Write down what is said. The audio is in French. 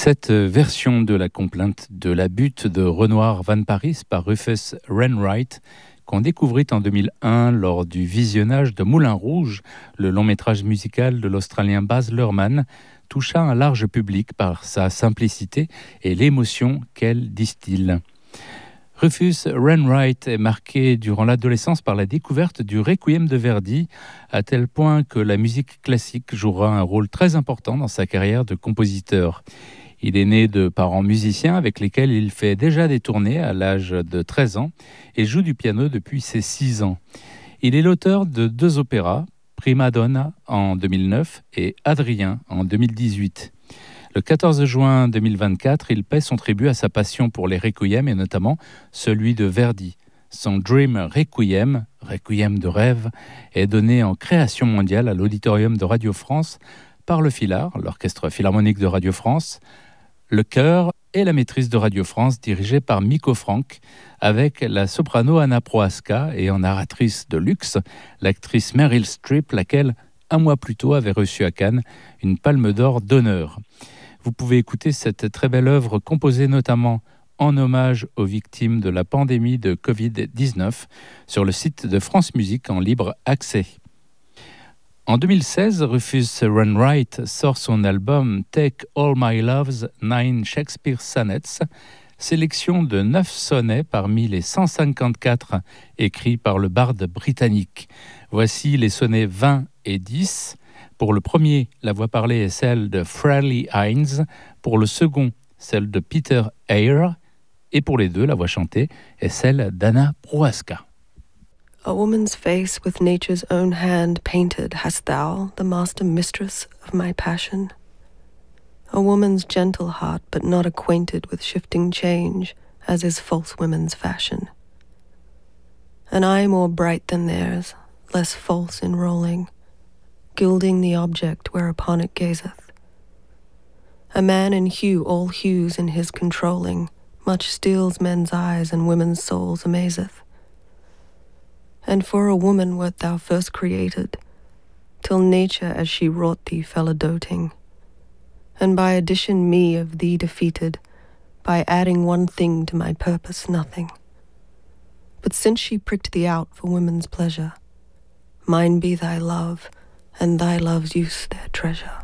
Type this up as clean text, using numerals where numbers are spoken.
Cette version de la complainte de la butte de Renoir Van Parijs par Rufus Wainwright, qu'on découvrit en 2001 lors du visionnage de Moulin Rouge, le long métrage musical de l'Australien Baz Luhrmann, toucha un large public par sa simplicité et l'émotion qu'elle distille. Rufus Wainwright est marqué durant l'adolescence par la découverte du Requiem de Verdi, à tel point que la musique classique jouera un rôle très important dans sa carrière de compositeur. Il est né de parents musiciens avec lesquels il fait déjà des tournées à l'âge de 13 ans et joue du piano depuis ses 6 ans. Il est l'auteur de 2 opéras, Prima Donna en 2009 et Adrien en 2018. Le 14 juin 2024, il paie son tribut à sa passion pour les requiems et notamment celui de Verdi. Son Dream Requiem, Requiem de rêve, est donné en création mondiale à l'auditorium de Radio France par le FILAR, l'Orchestre Philharmonique de Radio France, le chœur et la maîtrise de Radio France dirigée par Miko Frank, avec la soprano Anna Prohaska et en narratrice de luxe, l'actrice Meryl Streep, laquelle, un mois plus tôt, avait reçu à Cannes une palme d'or d'honneur. Vous pouvez écouter cette très belle œuvre composée notamment en hommage aux victimes de la pandémie de Covid-19 sur le site de France Musique en libre accès. En 2016, Rufus Wainwright sort son album Take All My Love's 9 Shakespeare Sonnets, sélection de 9 sonnets parmi les 154 écrits par le barde britannique. Voici les sonnets 20 et 10. Pour le premier, la voix parlée est celle de Freddie Hines. Pour le second, celle de Peter Eyre. Et pour les deux, la voix chantée est celle d'Anna Prohaska. A woman's face with nature's own hand painted hast thou, the master mistress of my passion. A woman's gentle heart, but not acquainted with shifting change, as is false women's fashion. An eye more bright than theirs, less false in rolling, gilding the object whereupon it gazeth. A man in hue all hues in his controlling, much steals men's eyes and women's souls amazeth. And for a woman wert thou first created, till nature as she wrought thee fell a doting, and by addition me of thee defeated, by adding one thing to my purpose nothing. But since she pricked thee out for women's pleasure, mine be thy love, and thy love's use their treasure.